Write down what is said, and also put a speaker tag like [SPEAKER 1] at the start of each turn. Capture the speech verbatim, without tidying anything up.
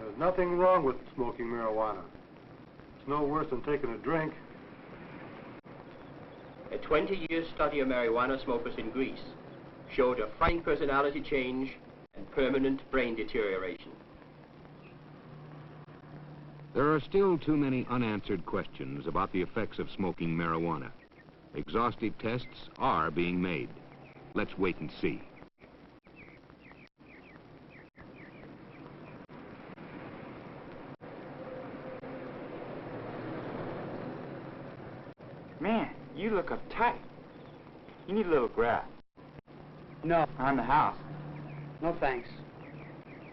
[SPEAKER 1] There's nothing wrong with smoking marijuana. It's no worse than taking a drink.
[SPEAKER 2] A twenty-year study of marijuana smokers in Greece showed a frank personality change and permanent brain deterioration.
[SPEAKER 3] There are still too many unanswered questions about the effects of smoking marijuana. Exhaustive tests are being made. Let's wait and see.
[SPEAKER 4] Man, you look uptight. You need a little grass.
[SPEAKER 5] No.
[SPEAKER 4] Around the house.
[SPEAKER 5] No, thanks.